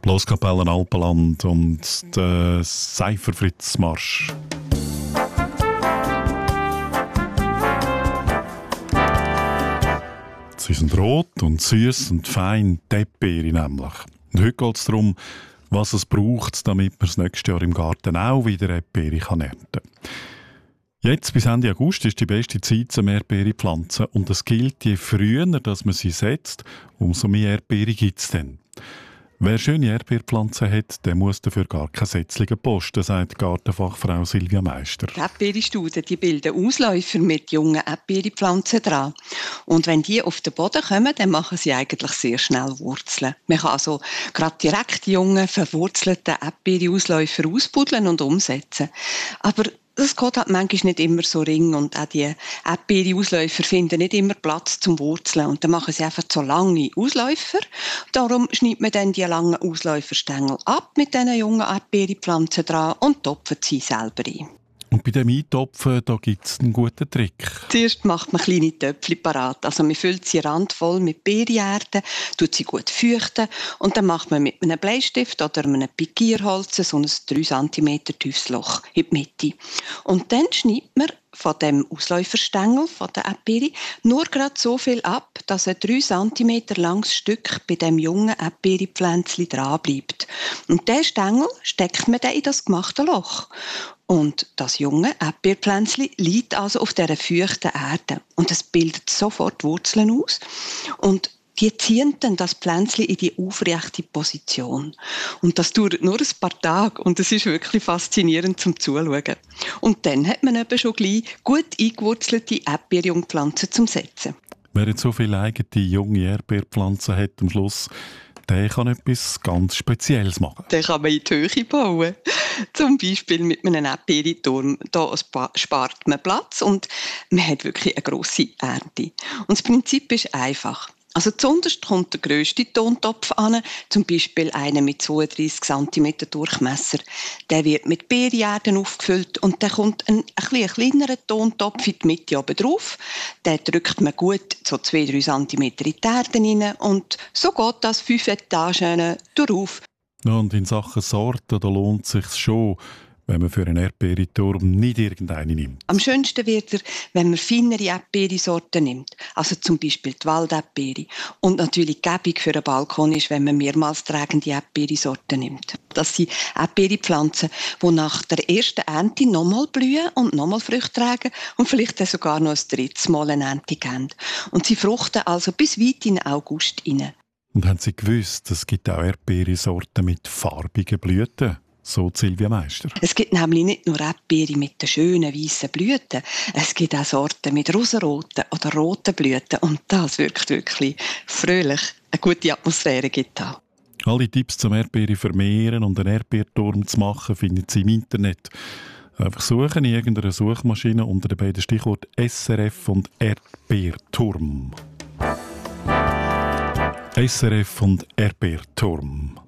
Blaskapellen Alpenland und der Seifer-Fritz-Marsch. Sie sind rot und süß und fein, die Erdbeere nämlich. Und heute geht es darum, was es braucht, damit man das nächste Jahr im Garten auch wieder Erdbeere ernten kann. Jetzt bis Ende August ist die beste Zeit zum Erdbeere pflanzen und es gilt, je früher dass man sie setzt, umso mehr Erdbeere gibt es dann. Wer schöne Erdbeerpflanzen hat, der muss dafür gar keine Setzlinge posten, sagt Gartenfachfrau Silvia Meister. Die Erdbeerstuden, die bilden Ausläufer mit jungen Erdbeerpflanzen dran. Und wenn die auf den Boden kommen, dann machen sie eigentlich sehr schnell Wurzeln. Man kann also gerade direkt die jungen, verwurzelten Erdbeerausläufer ausbuddeln und umsetzen. Aber das geht halt manchmal nicht immer so ring und auch die Erdbeerausläufer finden nicht immer Platz zum Wurzeln und dann machen sie einfach so lange Ausläufer. Darum schneidet man dann die langen Ausläuferstängel ab mit diesen jungen Erdbeerpflanzen dran und topft sie selber ein. Und bei dem Eintopfen, da gibt es einen guten Trick. Zuerst macht man kleine Töpfchen parat. Also man füllt sie randvoll mit Beerenerde, tut sie gut feuchten und dann macht man mit einem Bleistift oder einem Pikierholz so ein 3 cm tiefes Loch in die Mitte. Und dann schneidet man von dem Ausläuferstängel von der Erdbeere nur gerade so viel ab, dass ein 3 cm langes Stück bei dem jungen Erdbeerpflänzchen dran bleibt. Und diesen Stängel steckt man dann in das gemachte Loch. Und das junge Erdbeerpflänzchen liegt also auf dieser feuchten Erde. Und es bildet sofort Wurzeln aus. Und die ziehen dann das Pflänzchen in die aufrechte Position. Und das dauert nur ein paar Tage und es ist wirklich faszinierend zum Zuschauen. Und dann hat man eben schon gleich gut eingewurzelte Erdbeerjungpflanzen zum Setzen. Wer jetzt so viele eigene junge Erdbeerpflanzen hat am Schluss, der kann etwas ganz Spezielles machen. Den kann man in die Höhe bauen. Zum Beispiel mit einem Erdbeerturm. Da spart man Platz und man hat wirklich eine grosse Ernte. Und das Prinzip ist einfach. Also zuunterst kommt der grösste Tontopf an, zum Beispiel einer mit 32 cm Durchmesser. Der wird mit Beerenerden aufgefüllt und dann kommt ein kleinerer Tontopf in die Mitte oben drauf. Den drückt man gut so 2-3 cm in die Erde rein und so geht das 5 Etagen darauf. Ja, und in Sachen Sorten, da lohnt es sich schon, wenn man für einen Erdbeerturm nicht irgendeine nimmt. Am schönsten wird er, wenn man feinere Erdbeersorten nimmt. Also zum Beispiel die Walderdbeere. Und natürlich gäbig für einen Balkon ist, wenn man mehrmals tragende Erdbeersorten nimmt. Das sind Erdbeerpflanzen, die nach der ersten Ernte nochmal blühen und nochmal Früchte tragen und vielleicht dann sogar noch ein drittes Mal eine Ernte geben. Und sie fruchten also bis weit in August rein. Und haben Sie gewusst, es gibt auch Erdbeersorten mit farbigen Blüten? So Silvia Meister. Es gibt nämlich nicht nur Erdbeere mit den schönen weißen Blüten, es gibt auch Sorten mit rosaroten oder roten Blüten und das wirkt wirklich fröhlich. Eine gute Atmosphäre gibt es auch. Alle Tipps zum Erdbeere vermehren und einen Erdbeerturm zu machen, finden Sie im Internet. Einfach suchen in irgendeiner Suchmaschine unter den beiden Stichworten SRF und Erdbeerturm. SRF und Erdbeerturm.